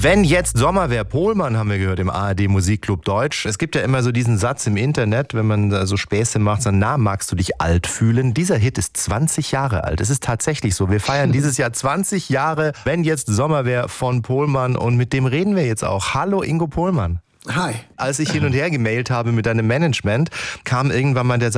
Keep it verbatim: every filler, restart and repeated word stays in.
Wenn jetzt Sommer wäre, Pohlmann haben wir gehört im A R D Musikclub Deutsch. Es gibt ja immer so diesen Satz im Internet, wenn man da so Späße macht, so, na, magst du dich alt fühlen? Dieser Hit ist zwanzig Jahre alt. Es ist tatsächlich so. Wir feiern dieses Jahr zwanzig Jahre, wenn jetzt Sommer wäre, von Pohlmann. Und mit dem reden wir jetzt auch. Hallo Ingo Pohlmann. Hi. Als ich hin und her gemailt habe mit deinem Management, kam irgendwann mal der Satz,